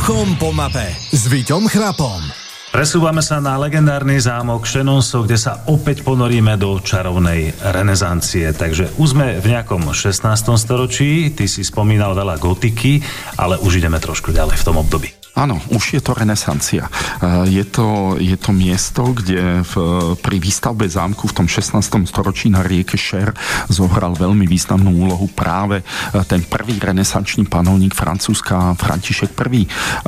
Uchom po mape s Víťom Chrapom. Presúvame sa na legendárny zámok Chenonceau, kde sa opäť ponoríme do čarovnej renesancie. Takže už sme v nejakom 16. storočí, ty si spomínal veľa gotiky, ale už ideme trošku ďalej v tom období. Áno, už je to renesancia. Je to miesto, kde pri výstavbe zámku v tom 16. storočí na rieke Cher zohral veľmi významnú úlohu práve ten prvý renesančný panovník Francúzska František I.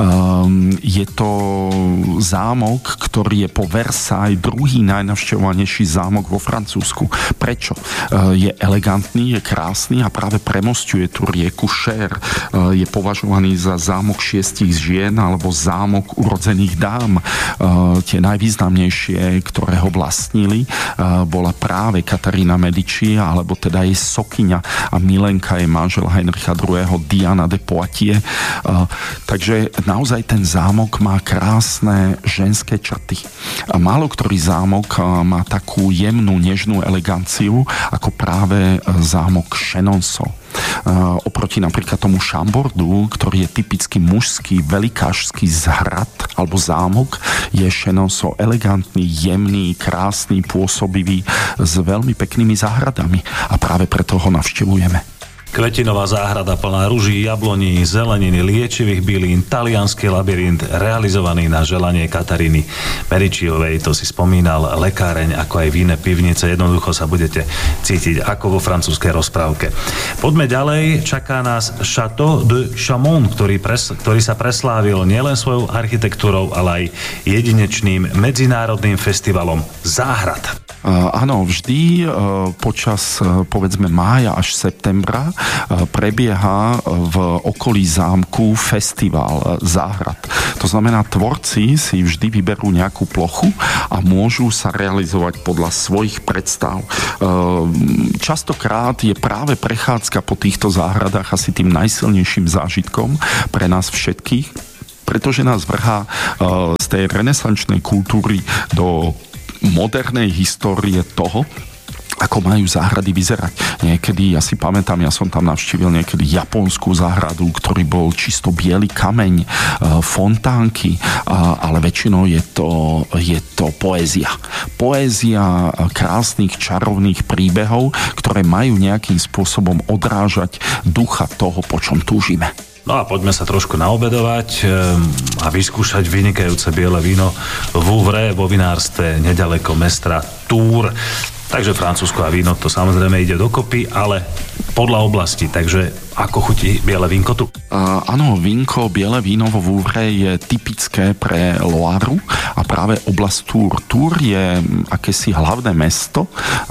Je to zámok, ktorý je po Versailles druhý najnavštevovanejší zámok vo Francúzsku. Prečo? Je elegantný, je krásny a práve premosťuje tú rieku Cher. Je považovaný za zámok 6 žien alebo zámok urodzených dám. Tie najvýznamnejšie, ktoré ho vlastnili, bola práve Katarína Medici, alebo teda jej sokyňa a milenka jej manžela Heinricha II. Diana de Poitiers. Takže naozaj ten zámok má krásne ženské črty. Málo ktorý zámok má takú jemnú, nežnú eleganciu ako práve zámok Chenonceau. Oproti napríklad tomu Chambordou, ktorý je typicky mužský, velikášský zhrad alebo zámok, je Chenonceau elegantný, jemný, krásny, pôsobivý s veľmi peknými záhradami a práve preto ho navštevujeme. Kvetinová záhrada plná ruží, jabloní, zeleniny, liečivých bylín, taliansky labyrint, realizovaný na želanie Kataríny Mediciovej. To si spomínal, lekáreň, ako aj víne pivnice. Jednoducho sa budete cítiť ako vo francúzskej rozprávke. Poďme ďalej. Čaká nás Château de Chaumont, ktorý sa preslávil nielen svojou architektúrou, ale aj jedinečným medzinárodným festivalom záhrad. Áno, vždy počas, povedzme, mája až septembra prebieha v okolí zámku festival záhrad. To znamená, tvorci si vždy vyberú nejakú plochu a môžu sa realizovať podľa svojich predstav. Častokrát je práve prechádzka po týchto záhradách asi tým najsilnejším zážitkom pre nás všetkých, pretože nás vrhá z tej renesančnej kultúry do modernej histórie toho, ako majú záhrady vyzerať. Niekedy, ja si pamätám, ja som tam navštívil niekedy japonskú záhradu, ktorý bol čisto biely kameň, fontánky, ale väčšinou je to poézia. Poézia krásnych, čarovných príbehov, ktoré majú nejakým spôsobom odrážať ducha toho, po čom túžime. No a poďme sa trošku naobedovať a vyskúšať vynikajúce biele víno v Vouvray vo vinárstve nedaleko mesta Tours. Takže Francúzsko a víno to samozrejme ide dokopy, ale podľa oblasti. Takže ako chutí biele vínko tu? Áno, vínko, biele víno vo Vouvray je typické pre Loiru a práve oblasť Tours. Tours je akési hlavné mesto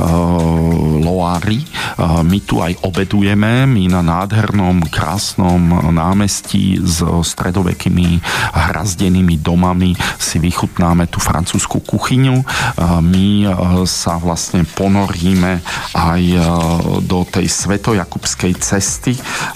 Loiry. My tu aj obedujeme, my na nádhernom, krásnom námestí s stredovekými hrazdenými domami si vychutnáme tú francúzsku kuchyňu. My sa vlastne ponoríme aj do tej svetojakubskej cesty,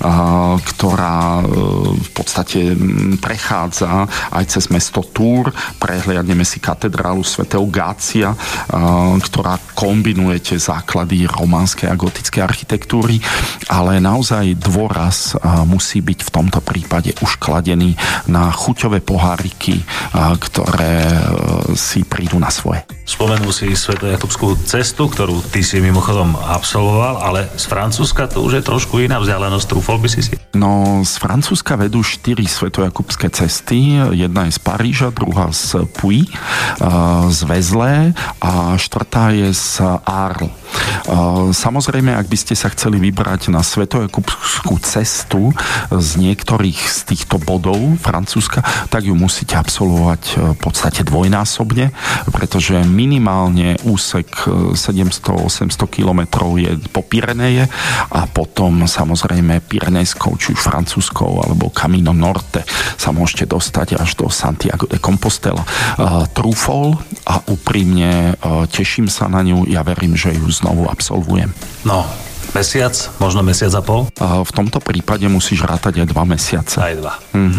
ktorá v podstate prechádza aj cez mesto Tours. Prehliadneme si katedrálu svätého Gácia, ktorá kombinuje tie základy románskej a gotickej architektúry, ale naozaj dôraz musí byť v tomto prípade už kladený na chuťové poháriky, ktoré si prídu na svoje. Spomenul si svetojakubskú cestu, ktorú ty si mimochodom absolvoval, ale z Francúzska to už je trošku iná vzdialenosť, trúfol by si? No, z Francúzska vedú 4 svetojakubské cesty. Jedna je z Paríža, druhá z Puy, z Vezlé a štvrtá je z Arles. Samozrejme, ak by ste sa chceli vybrať na svetojakubskú cestu z niektorých z týchto bodov Francúzska, tak ju musíte absolvovať v podstate dvojnásobne, pretože minimálne úsek 700-800 kilometrov je po Pyreneje a potom samozrejme pyrenejskou, či už francúzskou alebo Camino Norte sa môžete dostať až do Santiago de Compostela. Trúfol a úprimne teším sa na ňu, ja verím, že ju znovu absolvujem. No, mesiac, možno mesiac a pol? V tomto prípade musíš rátať aj 2 mesiace. Aj 2. Mhm.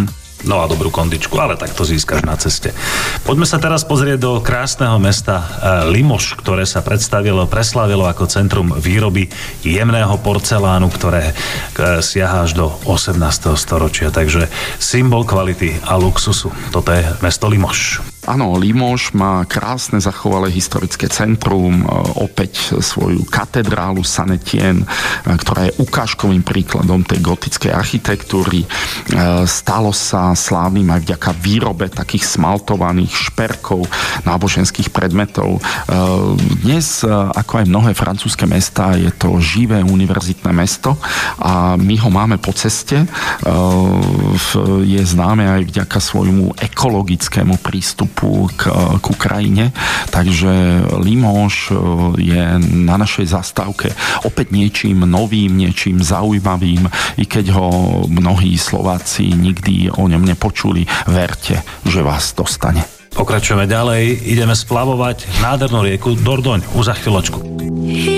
no a dobrú kondičku, ale tak to získaš na ceste. Poďme sa teraz pozrieť do krásneho mesta Limož, ktoré sa preslávilo ako centrum výroby jemného porcelánu, ktoré siaha až do 18. storočia. Takže symbol kvality a luxusu. Toto je mesto Limož. Áno, Limož má krásne zachovalé historické centrum, opäť svoju katedrálu Saint-Étienne, ktorá je ukážkovým príkladom tej gotickej architektúry. Stalo sa slávnym aj vďaka výrobe takých smaltovaných šperkov, náboženských predmetov. Dnes, ako aj mnohé francúzske mestá, je to živé univerzitné mesto a my ho máme po ceste. Je známe aj vďaka svojmu ekologickému prístupu k Ukrajine. Takže Limož je na našej zastávke opäť niečím novým, niečím zaujímavým, i keď ho mnohí Slováci nikdy o ňom nepočuli. Verte, že vás dostane. Pokračujeme ďalej, ideme splavovať nádhernú rieku Dordoň už za chvíľočku.